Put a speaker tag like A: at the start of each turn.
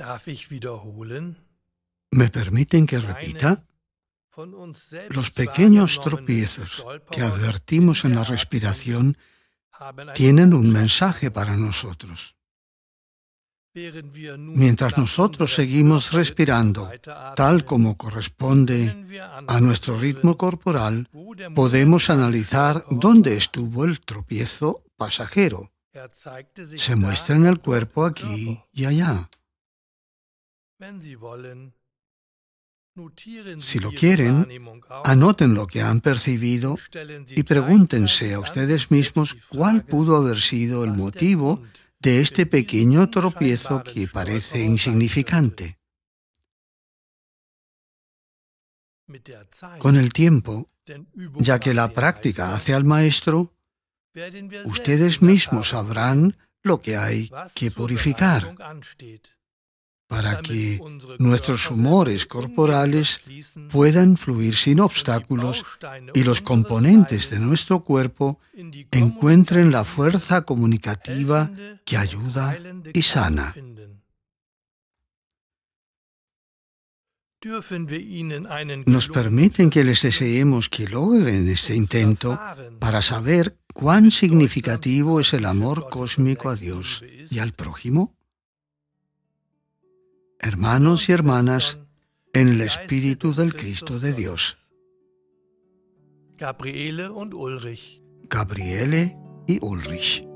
A: Darf ich wiederholen?
B: ¿Me permiten que repita? Los pequeños tropiezos que advertimos en la respiración tienen un mensaje para nosotros. Mientras nosotros seguimos respirando tal como corresponde a nuestro ritmo corporal, podemos analizar dónde estuvo el tropiezo pasajero. Se muestra en el cuerpo aquí y allá. Si lo quieren, anoten lo que han percibido y pregúntense a ustedes mismos cuál pudo haber sido el motivo de este pequeño tropiezo que parece insignificante. Con el tiempo, ya que la práctica hace al maestro, ustedes mismos sabrán lo que hay que purificar para que nuestros humores corporales puedan fluir sin obstáculos y los componentes de nuestro cuerpo encuentren la fuerza comunicativa que ayuda y sana. ¿Nos permiten que les deseemos que logren este intento para saber cuán significativo es el amor cósmico a Dios y al prójimo? Hermanos y hermanas, en el Espíritu del Cristo de Dios. Gabriele y Ulrich.